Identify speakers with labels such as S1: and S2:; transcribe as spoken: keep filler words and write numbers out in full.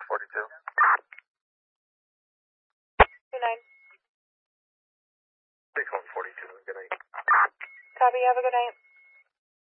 S1: forty-two.
S2: two nine.
S1: six one forty-two, good night.
S2: Copy, have a good night.